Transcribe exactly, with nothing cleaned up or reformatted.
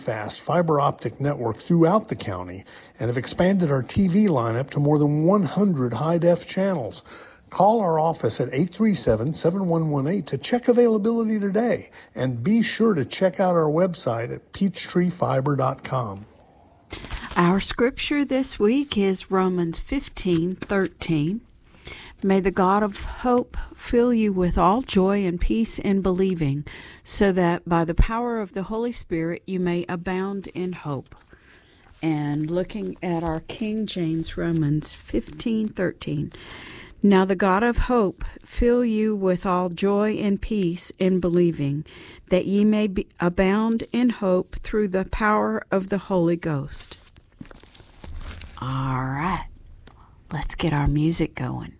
fast fiber optic network throughout the county and have expanded our T V lineup to more than one hundred high-def channels. Call our office at eight three seven, seven one one eight to check availability today, and be sure to check out our website at peachtree fiber dot com. Our scripture this week is Romans fifteen thirteen. May the God of hope fill you with all joy and peace in believing, so that by the power of the Holy Spirit you may abound in hope. And looking at our King James, Romans fifteen thirteen. Now the God of hope fill you with all joy and peace in believing, that ye may be abound in hope through the power of the Holy Ghost. All right, let's get our music going.